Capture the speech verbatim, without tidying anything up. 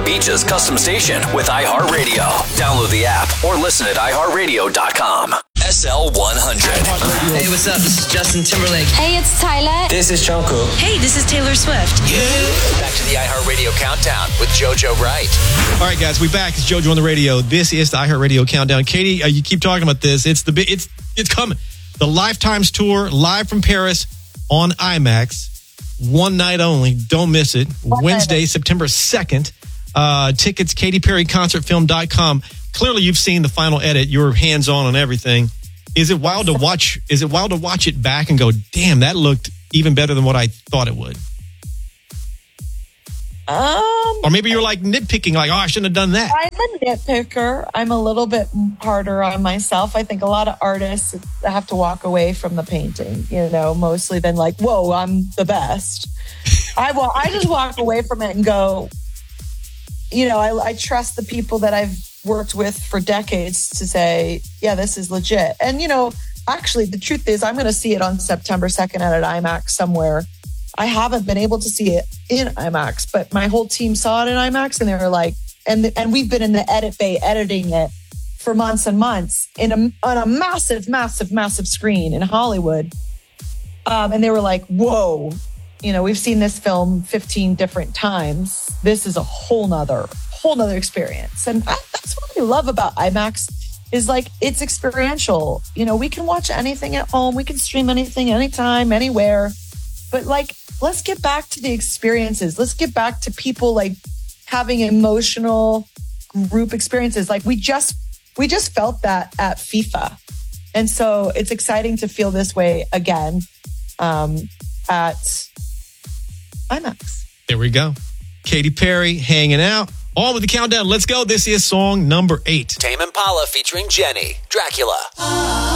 Beach's custom station with iHeartRadio. Download the app or listen at i heart radio dot com. S L one hundred. Hey, what's up? This is Justin Timberlake. Hey, it's Tyler. This is Jungkook. Hey, this is Taylor Swift. Yeah. Back to the iHeartRadio Countdown with JoJo Wright. All right, guys, we back. It's JoJo on the radio. This is the iHeartRadio Countdown. Katie, uh, you keep talking about this. It's the it's it's coming. The Lifetimes Tour, live from Paris on IMAX. One night only. Don't miss it. One Wednesday, night. September second. Uh, tickets, katy perry concert film dot com. Clearly, you've seen the final edit. You're hands-on on everything. Is it wild to watch? Is it wild to watch it back and go, damn, that looked even better than what I thought it would? Um, Or maybe you're like nitpicking, like, oh, I shouldn't have done that. I'm a nitpicker. I'm a little bit harder on myself. I think a lot of artists have to walk away from the painting, you know, mostly than like, whoa, I'm the best. I will. I just walk away from it and go, you know, I, I trust the people that I've worked with for decades to say, yeah, this is legit. And, you know, actually, the truth is I'm going to see it on September second at an IMAX somewhere. I haven't been able to see it in IMAX, but my whole team saw it in IMAX and they were like, and and we've been in the edit bay editing it for months and months in a, on a massive, massive, massive screen in Hollywood. Um, and they were like, whoa, you know, we've seen this film fifteen different times. This is a whole nother, whole nother experience. And I, that's what I love about IMAX is like, it's experiential. You know, we can watch anything at home. We can stream anything, anytime, anywhere. But like, let's get back to the experiences. Let's get back to people like having emotional group experiences. Like we just, we just felt that at FIFA. And so it's exciting to feel this way again um, at IMAX. There we go. Katy Perry hanging out. On with the countdown. Let's go. This is song number eight. Tame Impala featuring Jenny, Dracula.